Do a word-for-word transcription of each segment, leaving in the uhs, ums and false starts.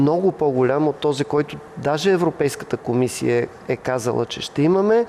много по-голям от този, който даже Европейската комисия е казала, че ще имаме.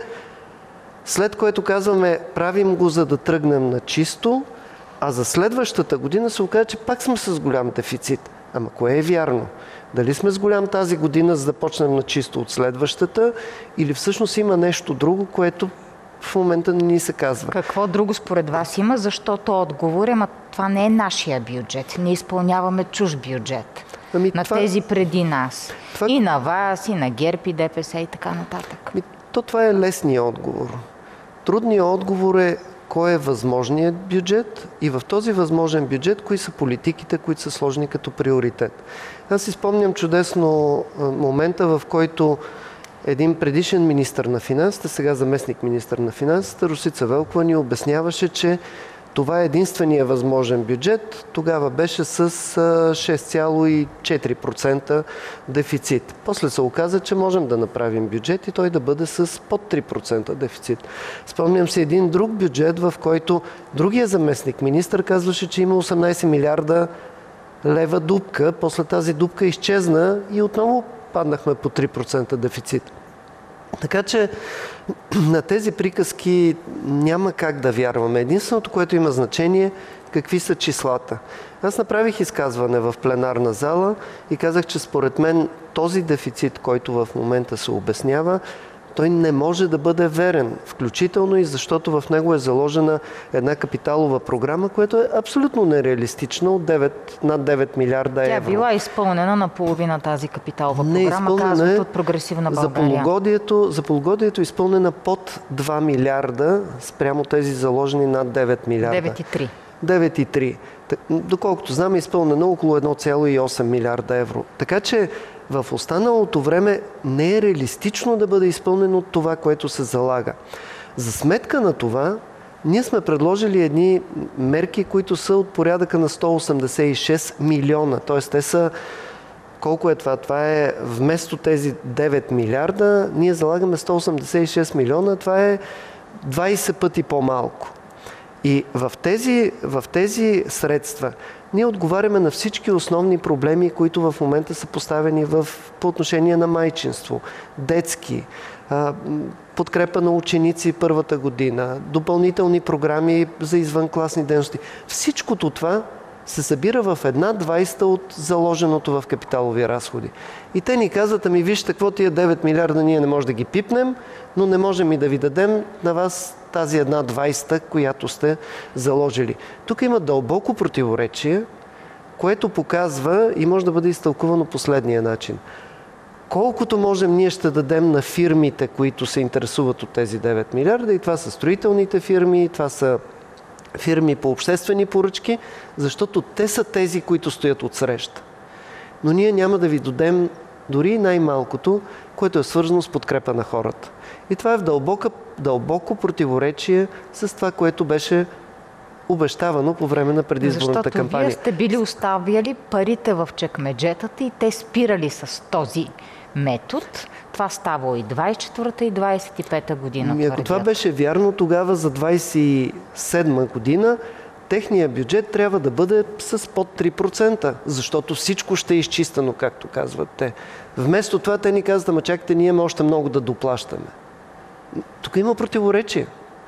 След което казваме, правим го, за да тръгнем на чисто, а за следващата година се оказа, че пак сме с голям дефицит. Ама кое е вярно? Дали сме с голям тази година, за да почнем на чисто от следващата, или всъщност има нещо друго, което в момента не ни се казва? Какво друго според вас има? Защото отговор е, ама това не е нашия бюджет. Ние изпълняваме чуж бюджет. Ами на това, тези преди нас. Това... И на вас, и на ГЕРБ, и ДПС, и така нататък. Ами, то това е лесният отговор. Трудният отговор е кой е възможният бюджет и в този възможен бюджет кои са политиките, които са сложени като приоритет. Аз си спомням чудесно момента, в който един предишен министър на финансите, сега заместник министър на финансите, Росица Велкова, ни обясняваше, че това е единствения възможен бюджет. Тогава беше с шест цяло и четири процента дефицит. После се оказа, че можем да направим бюджет и той да бъде с под три процента дефицит. Спомням се един друг бюджет, в който другия заместник министър казваше, че има осемнайсет милиарда лева дупка. После тази дупка изчезна и отново паднахме по три процента дефицит. Така че на тези приказки няма как да вярваме. Единственото, което има значение, какви са числата. Аз направих изказване в пленарна зала и казах, че според мен този дефицит, който в момента се обяснява, той не може да бъде верен, включително и защото в него е заложена една капиталова програма, която е абсолютно нереалистична от девет, над девет милиарда евро. Тя била изпълнена на половина тази капиталова не програма, казват от Прогресивна България. За полугодието, за полугодието е изпълнена под два милиарда спрямо тези заложени над девет милиарда. девет цяло и три. девет цяло и три. Доколкото знам, е изпълнено около едно цяло и осем милиарда евро. Така че в останалото време не е реалистично да бъде изпълнено това, което се залага. За сметка на това, ние сме предложили едни мерки, които са от порядъка на сто осемдесет и шест милиона. Тоест, те са... Колко е това? Това е вместо тези девет милиарда, ние залагаме сто осемдесет и шест милиона. Това е двайсет пъти по-малко. И в тези, в тези средства ние отговаряме на всички основни проблеми, които в момента са поставени в, по отношение на майчинство, детски, подкрепа на ученици първата година, допълнителни програми за извънкласни дейности. Всичкото това се събира в една двайста от заложеното в капиталови разходи. И те ни казват, ами вижте какво тия девет милиарда ние не можем да ги пипнем, но не можем и да ви дадем на вас тази една двайста, която сте заложили. Тук има дълбоко противоречие, което показва и може да бъде изтълкувано последния начин. Колкото можем, ние ще дадем на фирмите, които се интересуват от тези девет милиарда, и това са строителните фирми, това са фирми по обществени поръчки, защото те са тези, които стоят отсреща. Но ние няма да ви дадем дори най-малкото, което е свързано с подкрепа на хората. И това е в дълбоко, дълбоко противоречие с това, което беше обещавано по време на предизборната Защото кампания. Защото вие сте били оставяли парите в чекмеджетата и те спирали с този метод. Това става и двайсет и четвърта и двайсет и пета година. Ами, ако това беше вярно, тогава за двайсет и седма година техният бюджет трябва да бъде с под три процента, защото всичко ще е изчистено, както казват те. Вместо това те ни казват, ама чакайте, ние имаме още много да доплащаме. Тук има противоречие.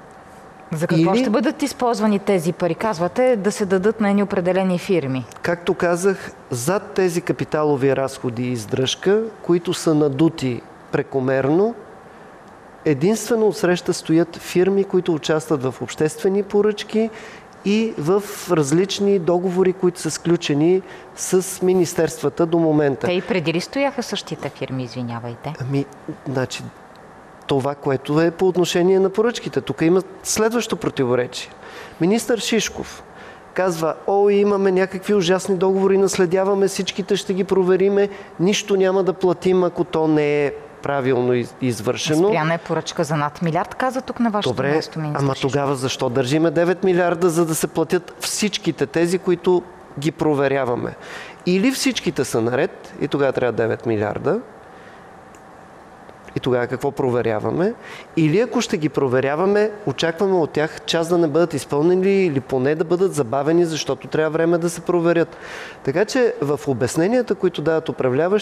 За какво Или, ще бъдат използвани тези пари? Казвате да се дадат на едни определени фирми. Както казах, зад тези капиталови разходи и издръжка, които са надути прекомерно, единствено отсреща стоят фирми, които участват в обществени поръчки и в различни договори, които са сключени с министерствата до момента. Те и преди ли стояха същите фирми, извинявайте? Ами, значи, това, което е по отношение на поръчките. Тук има следващо противоречие. Министър Шишков казва, о, имаме някакви ужасни договори, наследяваме, всичките ще ги провериме, нищо няма да платим, ако то не е правилно извършено. Спряна е поръчка за над милиард, каза тук на вашето Добре, място, министър ама Шишков. Тогава защо държиме девет милиарда, за да се платят всичките тези, които ги проверяваме? Или всичките са наред и тогава трябва девет милиарда, и тогава какво проверяваме? Или ако ще ги проверяваме, очакваме от тях част да не бъдат изпълнени или поне да бъдат забавени, защото трябва време да се проверят. Така че в обясненията, които дават управляващи,